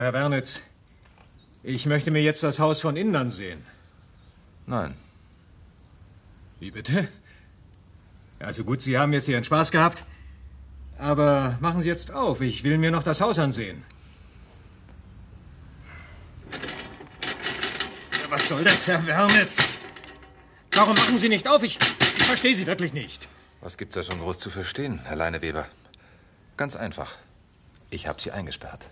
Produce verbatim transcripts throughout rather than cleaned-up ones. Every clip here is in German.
Herr Wernitz, ich möchte mir jetzt das Haus von innen ansehen. Nein. Wie bitte? Also gut, Sie haben jetzt Ihren Spaß gehabt. Aber machen Sie jetzt auf. Ich will mir noch das Haus ansehen. Was soll das, Herr Wernitz? Warum machen Sie nicht auf? Ich, ich verstehe Sie wirklich nicht. Was gibt's da schon groß zu verstehen, Herr Leineweber? Ganz einfach. Ich habe Sie eingesperrt.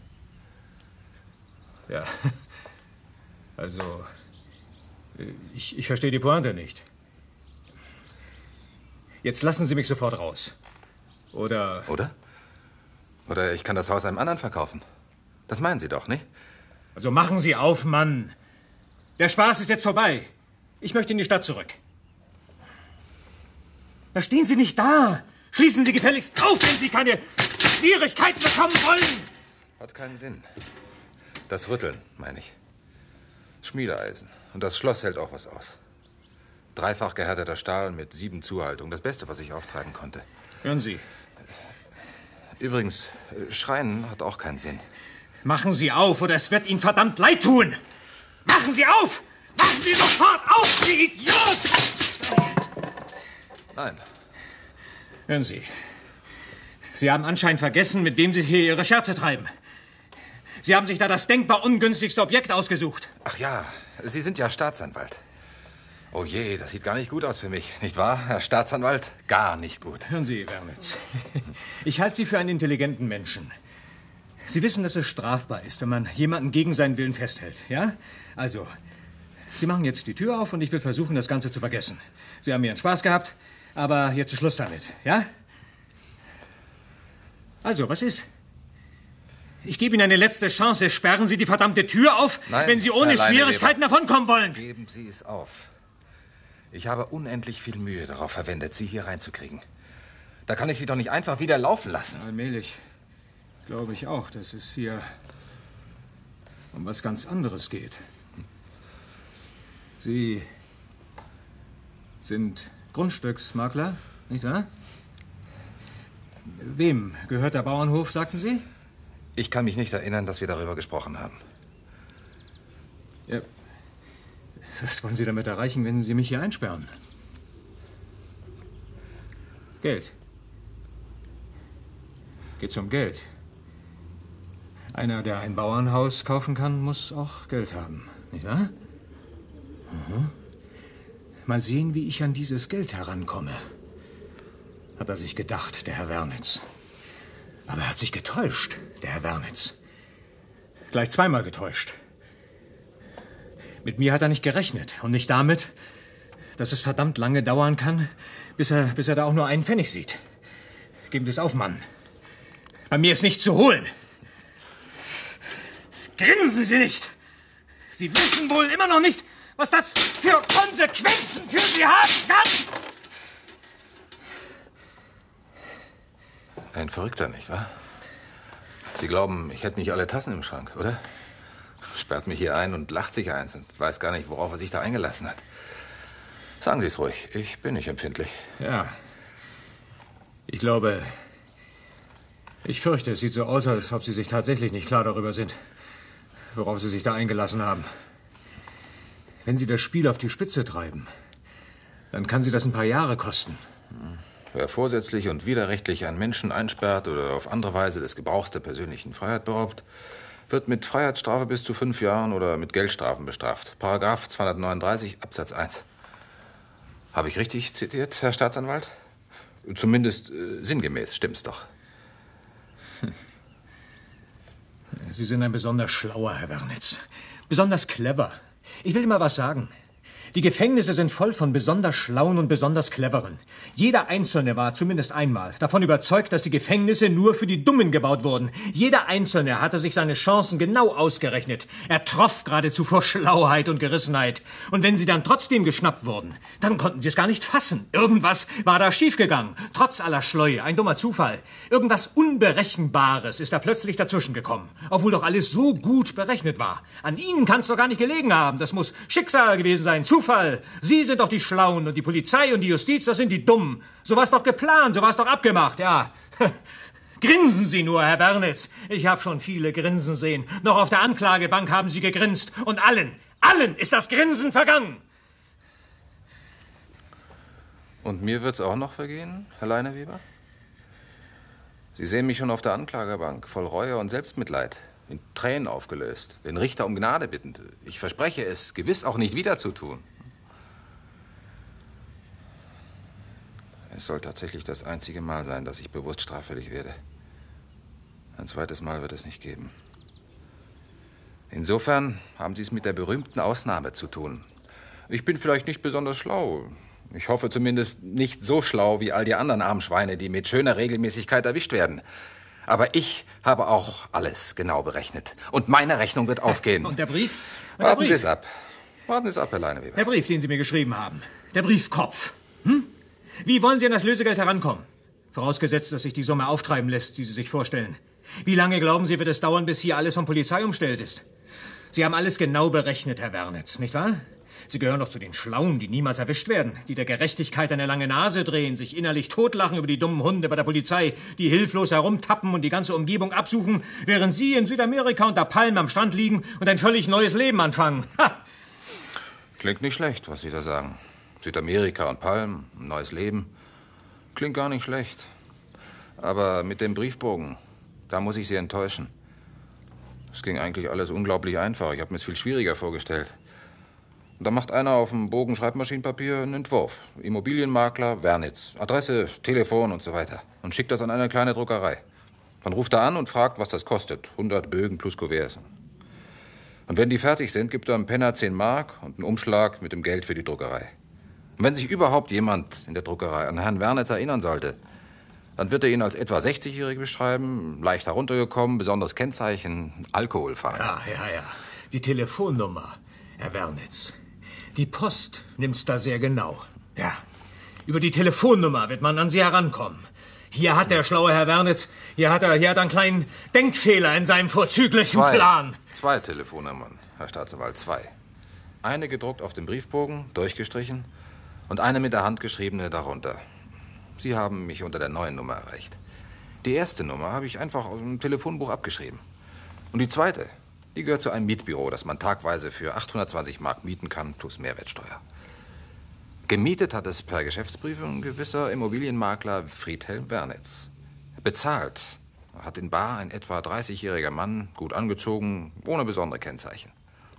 Ja, also, ich, ich verstehe die Pointe nicht. Jetzt lassen Sie mich sofort raus. Oder... Oder? Oder ich kann das Haus einem anderen verkaufen. Das meinen Sie doch, nicht? Also machen Sie auf, Mann. Der Spaß ist jetzt vorbei. Ich möchte in die Stadt zurück. Da stehen Sie nicht da. Schließen Sie gefälligst auf, wenn Sie keine Schwierigkeiten bekommen wollen. Hat keinen Sinn. Das Rütteln, meine ich. Schmiedeeisen. Und das Schloss hält auch was aus. Dreifach gehärteter Stahl mit sieben Zuhaltungen. Das Beste, was ich auftreiben konnte. Hören Sie. Übrigens, Schreien hat auch keinen Sinn. Machen Sie auf, oder es wird Ihnen verdammt leid tun. Machen Sie auf! Machen Sie sofort auf, Sie Idiot! Nein. Hören Sie. Sie haben anscheinend vergessen, mit wem Sie hier Ihre Scherze treiben. Sie haben sich da das denkbar ungünstigste Objekt ausgesucht. Ach ja, Sie sind ja Staatsanwalt. Oh je, das sieht gar nicht gut aus für mich, nicht wahr, Herr Staatsanwalt? Gar nicht gut. Hören Sie, Wernitz. Ich halte Sie für einen intelligenten Menschen. Sie wissen, dass es strafbar ist, wenn man jemanden gegen seinen Willen festhält, ja? Also, Sie machen jetzt die Tür auf und ich will versuchen, das Ganze zu vergessen. Sie haben Ihren Spaß gehabt, aber jetzt ist Schluss damit, ja? Also, was ist? Ich gebe Ihnen eine letzte Chance. Sperren Sie die verdammte Tür auf, Nein, wenn Sie ohne Herr Schwierigkeiten Leineweber. davonkommen wollen. Geben Sie es auf. Ich habe unendlich viel Mühe darauf verwendet, Sie hier reinzukriegen. Da kann ich Sie doch nicht einfach wieder laufen lassen. Allmählich glaube ich auch, dass es hier um was ganz anderes geht. Sie sind Grundstücksmakler, nicht wahr? Wem gehört der Bauernhof, sagten Sie? Ich kann mich nicht erinnern, dass wir darüber gesprochen haben. Ja. Was wollen Sie damit erreichen, wenn Sie mich hier einsperren? Geld. Geht's um Geld. Einer, der ein Bauernhaus kaufen kann, muss auch Geld haben, nicht wahr? Mhm. Mal sehen, wie ich an dieses Geld herankomme. Hat er sich gedacht, der Herr Wernitz. Aber er hat sich getäuscht, der Herr Wernitz. Gleich zweimal getäuscht. Mit mir hat er nicht gerechnet. Und nicht damit, dass es verdammt lange dauern kann, bis er, bis er da auch nur einen Pfennig sieht. Geben Sie es auf, Mann. Bei mir ist nichts zu holen. Grinsen Sie nicht! Sie wissen wohl immer noch nicht, was das für Konsequenzen für Sie haben kann! Ein Verrückter, nicht wahr? Sie glauben, ich hätte nicht alle Tassen im Schrank, oder? Sperrt mich hier ein und lacht sich eins und weiß gar nicht, worauf er sich da eingelassen hat. Sagen Sie es ruhig, ich bin nicht empfindlich. Ja. Ich glaube, ich fürchte, es sieht so aus, als ob Sie sich tatsächlich nicht klar darüber sind, worauf Sie sich da eingelassen haben. Wenn Sie das Spiel auf die Spitze treiben, dann kann Sie das ein paar Jahre kosten. Wer vorsätzlich und widerrechtlich einen Menschen einsperrt oder auf andere Weise des Gebrauchs der persönlichen Freiheit beraubt, wird mit Freiheitsstrafe bis zu fünf Jahren oder mit Geldstrafen bestraft. Paragraph zweihundertneununddreißig Absatz eins. Habe ich richtig zitiert, Herr Staatsanwalt? Zumindest äh, sinngemäß, stimmt's doch. Sie sind ein besonders schlauer, Herr Wernitz. Besonders clever. Ich will immer was sagen. Die Gefängnisse sind voll von besonders schlauen und besonders cleveren. Jeder Einzelne war zumindest einmal davon überzeugt, dass die Gefängnisse nur für die Dummen gebaut wurden. Jeder Einzelne hatte sich seine Chancen genau ausgerechnet. Er troff geradezu vor Schlauheit und Gerissenheit. Und wenn sie dann trotzdem geschnappt wurden, dann konnten sie es gar nicht fassen. Irgendwas war da schiefgegangen. Trotz aller Schleue, ein dummer Zufall. Irgendwas Unberechenbares ist da plötzlich dazwischen gekommen. Obwohl doch alles so gut berechnet war. An ihnen kann es doch gar nicht gelegen haben. Das muss Schicksal gewesen sein. Zufall. Sie sind doch die Schlauen und die Polizei und die Justiz, das sind die Dummen. So war's doch geplant, so war's doch abgemacht, ja. Grinsen Sie nur, Herr Wernitz. Ich habe schon viele grinsen sehen. Noch auf der Anklagebank haben Sie gegrinst. Und allen, allen ist das Grinsen vergangen. Und mir wird's auch noch vergehen, Herr Leineweber? Sie sehen mich schon auf der Anklagebank, voll Reue und Selbstmitleid, in Tränen aufgelöst, den Richter um Gnade bittend. Ich verspreche es, gewiss auch nicht wieder zu tun. Es soll tatsächlich das einzige Mal sein, dass ich bewusst straffällig werde. Ein zweites Mal wird es nicht geben. Insofern haben Sie es mit der berühmten Ausnahme zu tun. Ich bin vielleicht nicht besonders schlau. Ich hoffe zumindest nicht so schlau wie all die anderen armen Schweine, die mit schöner Regelmäßigkeit erwischt werden. Aber ich habe auch alles genau berechnet. Und meine Rechnung wird aufgehen. Und der Brief? Und Warten der Brief? Sie es ab. Warten Sie es ab, Herr Leineweber. Der Brief, den Sie mir geschrieben haben. Der Briefkopf. Hm? Wie wollen Sie an das Lösegeld herankommen? Vorausgesetzt, dass sich die Summe auftreiben lässt, die Sie sich vorstellen. Wie lange, glauben Sie, wird es dauern, bis hier alles von Polizei umstellt ist? Sie haben alles genau berechnet, Herr Wernitz, nicht wahr? Sie gehören doch zu den Schlauen, die niemals erwischt werden, die der Gerechtigkeit eine lange Nase drehen, sich innerlich totlachen über die dummen Hunde bei der Polizei, die hilflos herumtappen und die ganze Umgebung absuchen, während Sie in Südamerika unter Palmen am Strand liegen und ein völlig neues Leben anfangen. Ha! Klingt nicht schlecht, was Sie da sagen. Südamerika und Palmen, ein neues Leben. Klingt gar nicht schlecht. Aber mit dem Briefbogen, da muss ich Sie enttäuschen. Es ging eigentlich alles unglaublich einfach. Ich habe mir es viel schwieriger vorgestellt. Und da macht einer auf dem Bogen Schreibmaschinenpapier einen Entwurf. Immobilienmakler, Wernitz. Adresse, Telefon und so weiter. Und schickt das an eine kleine Druckerei. Dann ruft er an und fragt, was das kostet. hundert Bögen plus Kuverts. Und wenn die fertig sind, gibt er einem Penner zehn Mark und einen Umschlag mit dem Geld für die Druckerei. Und wenn sich überhaupt jemand in der Druckerei an Herrn Wernitz erinnern sollte, dann wird er ihn als etwa sechzigjährig beschreiben, leicht heruntergekommen, besonderes Kennzeichen, Alkoholfahrer. Ja, ja, ja. Die Telefonnummer, Herr Wernitz. Die Post nimmt's da sehr genau. Ja. Über die Telefonnummer wird man an Sie herankommen. Hier hat der schlaue Herr Wernitz, hier hat er, hier hat er einen kleinen Denkfehler in seinem vorzüglichen Zwei. Plan. Zwei Telefonnummern, Herr Staatsanwalt, zwei. Eine gedruckt auf dem Briefbogen, durchgestrichen, und eine mit der Hand geschriebene darunter. Sie haben mich unter der neuen Nummer erreicht. Die erste Nummer habe ich einfach aus dem Telefonbuch abgeschrieben. Und die zweite, die gehört zu einem Mietbüro, das man tagweise für achthundertzwanzig Mark mieten kann, plus Mehrwertsteuer. Gemietet hat es per Geschäftsbrief ein gewisser Immobilienmakler Friedhelm Wernitz. Bezahlt hat in bar ein etwa dreißigjähriger Mann, gut angezogen, ohne besondere Kennzeichen.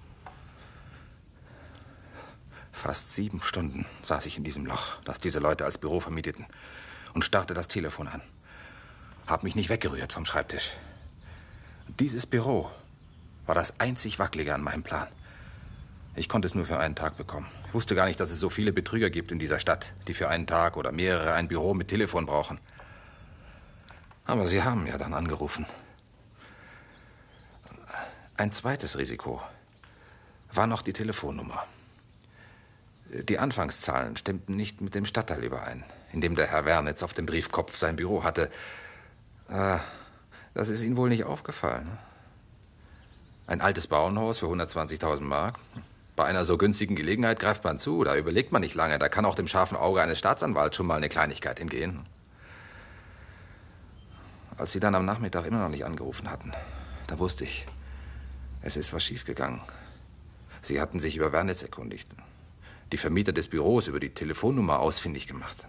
Fast sieben Stunden saß ich in diesem Loch, das diese Leute als Büro vermieteten, und starrte das Telefon an. Hab mich nicht weggerührt vom Schreibtisch. Dieses Büro war das einzig Wackelige an meinem Plan. Ich konnte es nur für einen Tag bekommen. Ich wusste gar nicht, dass es so viele Betrüger gibt in dieser Stadt, die für einen Tag oder mehrere ein Büro mit Telefon brauchen. Aber sie haben ja dann angerufen. Ein zweites Risiko war noch die Telefonnummer. Die Anfangszahlen stimmten nicht mit dem Stadtteil überein, in dem der Herr Wernitz auf dem Briefkopf sein Büro hatte. Ah, das ist Ihnen wohl nicht aufgefallen. Ein altes Bauernhaus für hundertzwanzigtausend Mark. Bei einer so günstigen Gelegenheit greift man zu, da überlegt man nicht lange. Da kann auch dem scharfen Auge eines Staatsanwalts schon mal eine Kleinigkeit entgehen. Als Sie dann am Nachmittag immer noch nicht angerufen hatten, da wusste ich, es ist was schiefgegangen. Sie hatten sich über Wernitz erkundigt. Die Vermieter des Büros über die Telefonnummer ausfindig gemacht.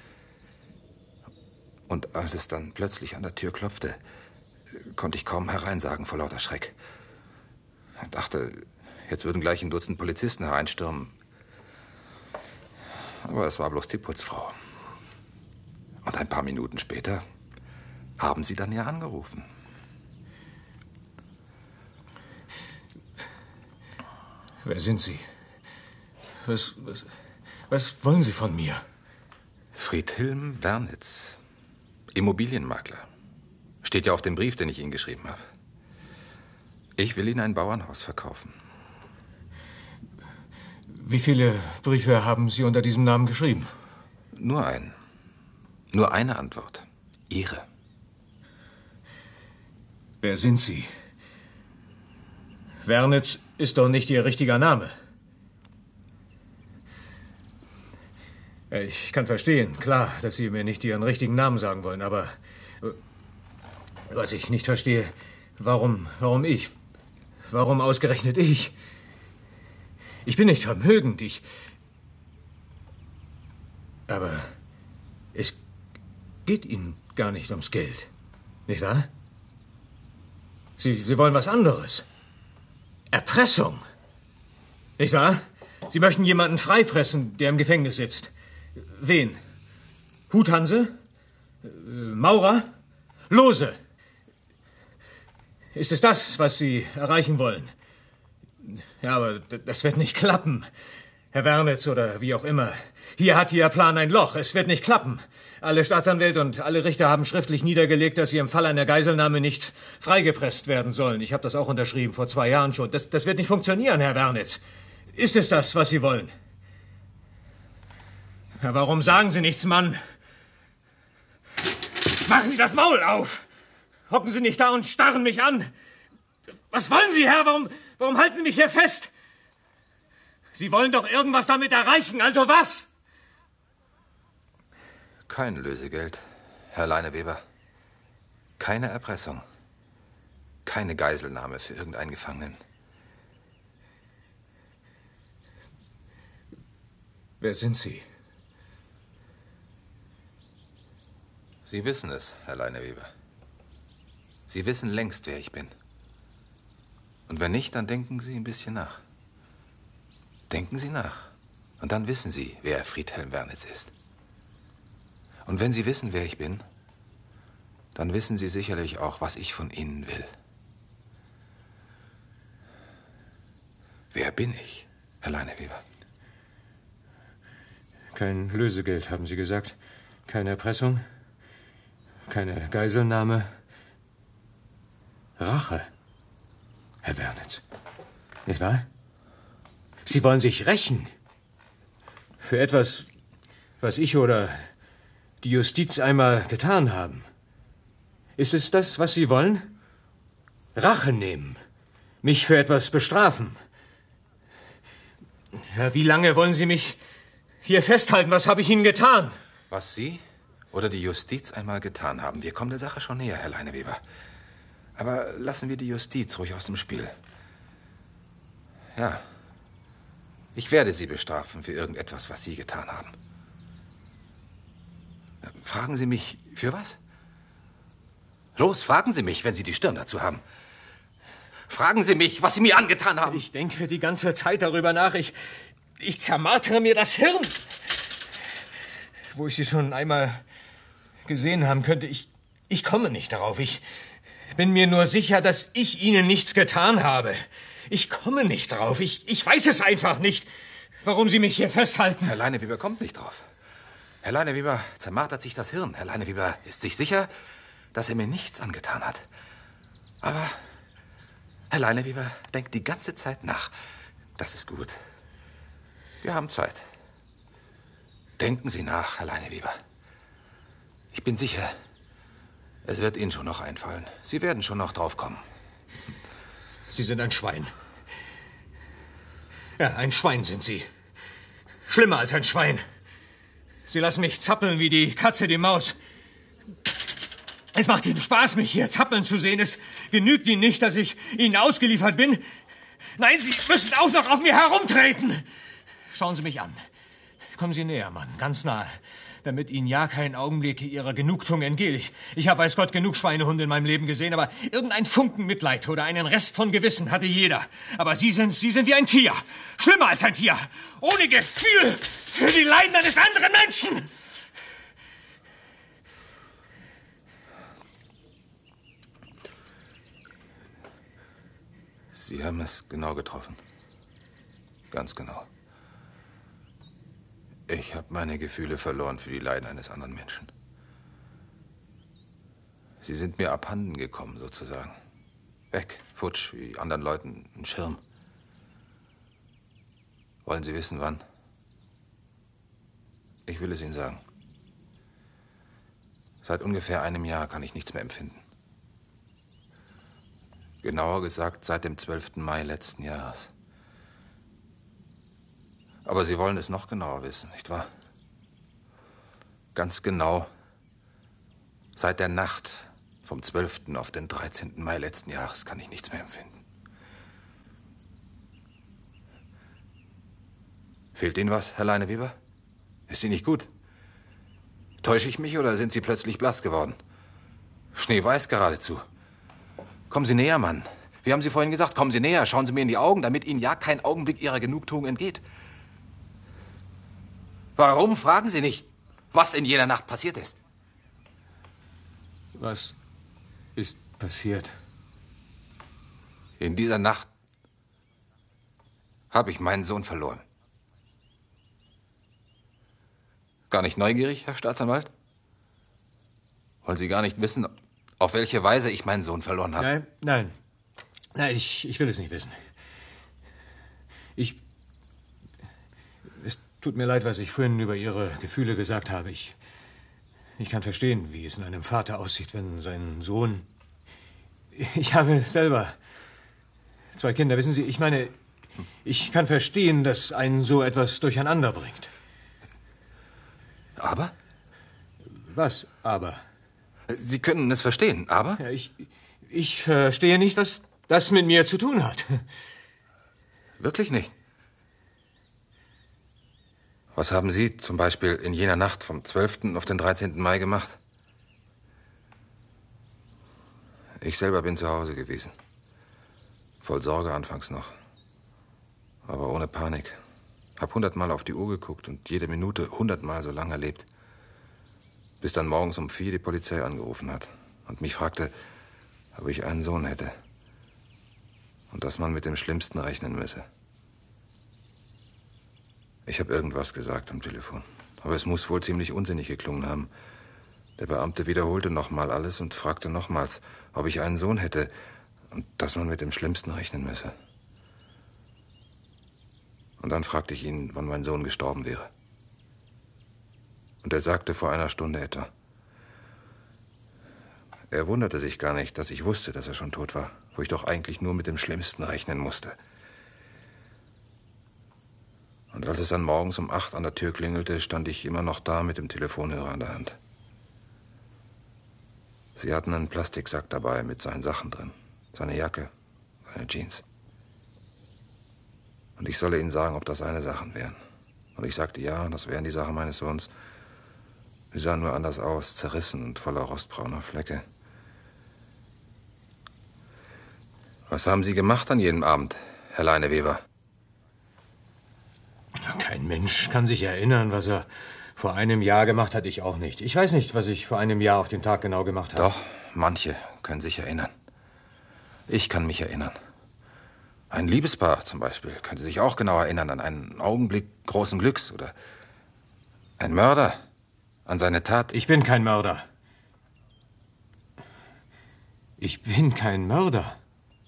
Und als es dann plötzlich an der Tür klopfte, konnte ich kaum hereinsagen vor lauter Schreck. Ich dachte, jetzt würden gleich ein Dutzend Polizisten hereinstürmen. Aber es war bloß die Putzfrau. Und ein paar Minuten später haben Sie dann ja angerufen. Wer sind Sie? Was, was, was wollen Sie von mir? Friedhelm Wernitz, Immobilienmakler. Steht ja auf dem Brief, den ich Ihnen geschrieben habe. Ich will Ihnen ein Bauernhaus verkaufen. Wie viele Briefe haben Sie unter diesem Namen geschrieben? Nur einen. Nur eine Antwort. Ihre. Wer sind Sie? Wernitz ist doch nicht Ihr richtiger Name. Ich kann verstehen, klar, dass Sie mir nicht Ihren richtigen Namen sagen wollen, aber Was ich nicht verstehe, warum, warum ich? Warum ausgerechnet ich? Ich bin nicht vermögend, ich... Aber es geht Ihnen gar nicht ums Geld, nicht wahr? Sie, Sie wollen was anderes. Erpressung, nicht wahr? Sie möchten jemanden freipressen, der im Gefängnis sitzt. Wen? Huthanse? Maurer? Lose? Ist es das, was Sie erreichen wollen? Ja, aber das wird nicht klappen. Herr Wernitz oder wie auch immer. Hier hat Ihr Plan ein Loch. Es wird nicht klappen. Alle Staatsanwälte und alle Richter haben schriftlich niedergelegt, dass Sie im Fall einer Geiselnahme nicht freigepresst werden sollen. Ich habe das auch unterschrieben, vor zwei Jahren schon. Das, das wird nicht funktionieren, Herr Wernitz. Ist es das, was Sie wollen? Ja, warum sagen Sie nichts, Mann? Machen Sie das Maul auf! Hocken Sie nicht da und starren mich an! Was wollen Sie, Herr? Warum, warum halten Sie mich hier fest? Sie wollen doch irgendwas damit erreichen, also was? Kein Lösegeld, Herr Leineweber. Keine Erpressung. Keine Geiselnahme für irgendeinen Gefangenen. Wer sind Sie? Sie wissen es, Herr Leineweber. Sie wissen längst, wer ich bin. Und wenn nicht, dann denken Sie ein bisschen nach. Denken Sie nach. Und dann wissen Sie, wer Friedhelm Wernitz ist. Und wenn Sie wissen, wer ich bin, dann wissen Sie sicherlich auch, was ich von Ihnen will. Wer bin ich, Herr Leineweber? Kein Lösegeld, haben Sie gesagt. Keine Erpressung. Keine Geiselnahme. Rache, Herr Wernitz. Nicht wahr? Sie wollen sich rächen. Für etwas, was ich oder die Justiz einmal getan haben. Ist es das, was Sie wollen? Rache nehmen. Mich für etwas bestrafen. Ja, wie lange wollen Sie mich hier festhalten? Was habe ich Ihnen getan? Was Sie oder die Justiz einmal getan haben. Wir kommen der Sache schon näher, Herr Leineweber. Aber lassen wir die Justiz ruhig aus dem Spiel. Ja, ich werde Sie bestrafen für irgendetwas, was Sie getan haben. Fragen Sie mich, für was? Los, fragen Sie mich, wenn Sie die Stirn dazu haben. Fragen Sie mich, was Sie mir angetan haben. Ich denke die ganze Zeit darüber nach. Ich, ich zermartere mir das Hirn. Wo ich Sie schon einmal gesehen haben könnte, ich, ich komme nicht darauf. Ich bin mir nur sicher, dass ich Ihnen nichts getan habe. Ich komme nicht drauf. Ich, ich weiß es einfach nicht, warum Sie mich hier festhalten. Herr Leineweber kommt nicht drauf. Herr Leineweber zermartert sich das Hirn. Herr Leineweber ist sich sicher, dass er mir nichts angetan hat. Aber Herr Leineweber denkt die ganze Zeit nach. Das ist gut. Wir haben Zeit. Denken Sie nach, Herr Leineweber. Ich bin sicher, es wird Ihnen schon noch einfallen. Sie werden schon noch drauf kommen. Sie sind ein Schwein. Ja, ein Schwein sind Sie. Schlimmer als ein Schwein. Sie lassen mich zappeln wie die Katze die Maus. Es macht Ihnen Spaß, mich hier zappeln zu sehen. Es genügt Ihnen nicht, dass ich Ihnen ausgeliefert bin. Nein, Sie müssen auch noch auf mir herumtreten. Schauen Sie mich an. Kommen Sie näher, Mann, ganz nahe, damit Ihnen ja kein Augenblick Ihrer Genugtuung entgeht. Ich, ich habe, weiß Gott, genug Schweinehunde in meinem Leben gesehen, aber irgendein Funken Mitleid oder einen Rest von Gewissen hatte jeder. Aber Sie sind, Sie sind wie ein Tier. Schlimmer als ein Tier. Ohne Gefühl für die Leiden eines anderen Menschen. Sie haben es genau getroffen. Ganz genau. Ich habe meine Gefühle verloren für die Leiden eines anderen Menschen. Sie sind mir abhanden gekommen, sozusagen. Weg, futsch, wie anderen Leuten ein Schirm. Wollen Sie wissen, wann? Ich will es Ihnen sagen. Seit ungefähr einem Jahr kann ich nichts mehr empfinden. Genauer gesagt, seit dem zwölften Mai letzten Jahres. Aber Sie wollen es noch genauer wissen, nicht wahr? Ganz genau seit der Nacht, Vom zwölften auf den dreizehnten Mai letzten Jahres kann ich nichts mehr empfinden. Fehlt Ihnen was, Herr Leineweber? Ist Ihnen nicht gut? Täusche ich mich oder sind Sie plötzlich blass geworden? Schneeweiß geradezu. Kommen Sie näher, Mann. Wie haben Sie vorhin gesagt? Kommen Sie näher, schauen Sie mir in die Augen, damit Ihnen ja kein Augenblick Ihrer Genugtuung entgeht. Warum fragen Sie nicht, was in jener Nacht passiert ist? Was ist passiert? In dieser Nacht habe ich meinen Sohn verloren. Gar nicht neugierig, Herr Staatsanwalt? Wollen Sie gar nicht wissen, auf welche Weise ich meinen Sohn verloren habe? Nein, nein. Nein, ich, ich will es nicht wissen. Ich... Es tut mir leid, was ich vorhin über Ihre Gefühle gesagt habe. Ich... Ich kann verstehen, wie es in einem Vater aussieht, wenn sein Sohn... Ich habe selber zwei Kinder, wissen Sie, ich meine, ich kann verstehen, dass einen so etwas durcheinander bringt. Aber? Was aber? Sie können es verstehen, aber? Ja, ich, ich verstehe nicht, was das mit mir zu tun hat. Wirklich nicht? Was haben Sie zum Beispiel in jener Nacht vom zwölften auf den dreizehnten Mai gemacht? Ich selber bin zu Hause gewesen. Voll Sorge anfangs noch. Aber ohne Panik. Hab hundertmal auf die Uhr geguckt und jede Minute hundertmal so lange erlebt. Bis dann morgens um vier die Polizei angerufen hat und mich fragte, ob ich einen Sohn hätte. Und dass man mit dem Schlimmsten rechnen müsse. Ich habe irgendwas gesagt am Telefon. Aber es muss wohl ziemlich unsinnig geklungen haben. Der Beamte wiederholte nochmal alles und fragte nochmals, ob ich einen Sohn hätte und dass man mit dem Schlimmsten rechnen müsse. Und dann fragte ich ihn, wann mein Sohn gestorben wäre. Und er sagte vor einer Stunde etwa. Er wunderte sich gar nicht, dass ich wusste, dass er schon tot war, wo ich doch eigentlich nur mit dem Schlimmsten rechnen musste. Und als es dann morgens um acht an der Tür klingelte, stand ich immer noch da mit dem Telefonhörer in der Hand. Sie hatten einen Plastiksack dabei mit seinen Sachen drin. Seine Jacke, seine Jeans. Und ich solle Ihnen sagen, ob das seine Sachen wären. Und ich sagte, ja, das wären die Sachen meines Sohns. Sie sahen nur anders aus, zerrissen und voller rostbrauner Flecke. Was haben Sie gemacht an jenem Abend, Herr Leineweber? Kein Mensch kann sich erinnern, was er vor einem Jahr gemacht hat. Ich auch nicht. Ich weiß nicht, was ich vor einem Jahr auf den Tag genau gemacht habe. Doch, manche können sich erinnern. Ich kann mich erinnern. Ein Liebespaar zum Beispiel könnte sich auch genau erinnern an einen Augenblick großen Glücks. Oder ein Mörder an seine Tat. Ich bin kein Mörder. Ich bin kein Mörder.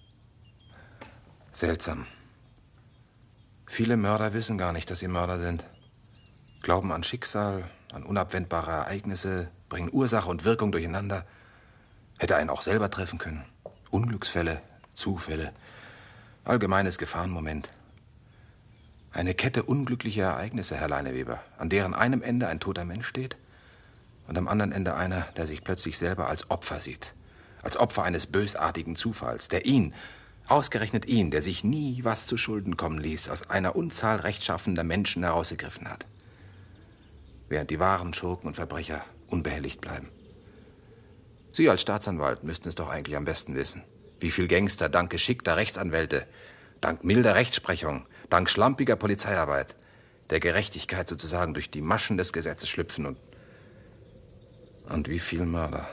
Seltsam. Viele Mörder wissen gar nicht, dass sie Mörder sind. Glauben an Schicksal, an unabwendbare Ereignisse, bringen Ursache und Wirkung durcheinander. Hätte einen auch selber treffen können. Unglücksfälle, Zufälle, allgemeines Gefahrenmoment. Eine Kette unglücklicher Ereignisse, Herr Leineweber, an deren einem Ende ein toter Mensch steht und am anderen Ende einer, der sich plötzlich selber als Opfer sieht. Als Opfer eines bösartigen Zufalls, der ihn, ausgerechnet ihn, der sich nie was zu Schulden kommen ließ, aus einer Unzahl rechtschaffender Menschen herausgegriffen hat. Während die wahren Schurken und Verbrecher unbehelligt bleiben. Sie als Staatsanwalt müssten es doch eigentlich am besten wissen. Wie viel Gangster dank geschickter Rechtsanwälte, dank milder Rechtsprechung, dank schlampiger Polizeiarbeit, der Gerechtigkeit sozusagen durch die Maschen des Gesetzes schlüpfen und... Und wie viel Mörder.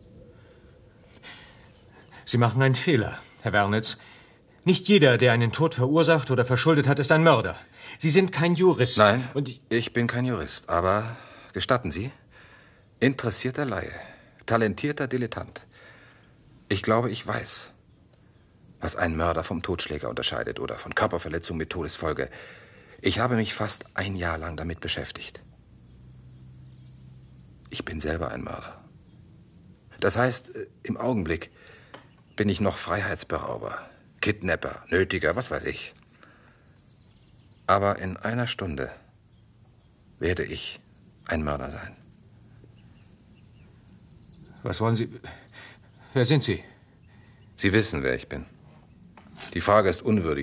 Sie machen einen Fehler, Herr Wernitz. Nicht jeder, der einen Tod verursacht oder verschuldet hat, ist ein Mörder. Sie sind kein Jurist. Nein, und ich, ich bin kein Jurist. Aber, gestatten Sie, interessierter Laie, talentierter Dilettant. Ich glaube, ich weiß, was einen Mörder vom Totschläger unterscheidet oder von Körperverletzung mit Todesfolge. Ich habe mich fast ein Jahr lang damit beschäftigt. Ich bin selber ein Mörder. Das heißt, im Augenblick bin ich noch Freiheitsberauber, Kidnapper, Nötiger, was weiß ich. Aber in einer Stunde werde ich ein Mörder sein. Was wollen Sie... Wer sind Sie? Sie wissen, wer ich bin. Die Frage ist unwürdig.